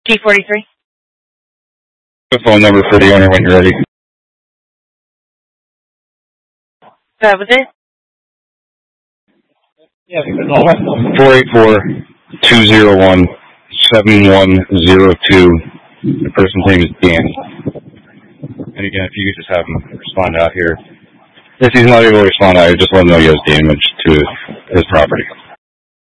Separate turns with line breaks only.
T43.
The phone number for the owner when you're ready.
That was it?
Yeah, 484-201-7102. The person's name is Danny. And again, if you could just have him respond out here. If he's not able to respond out here, just let him know he has damage to his property.